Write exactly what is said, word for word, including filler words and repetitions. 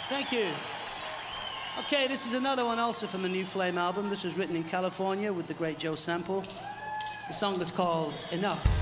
Thank you. Okay, this is another one also from a New Flame album. This was written in California with the great Joe Sample. The song is called Enough.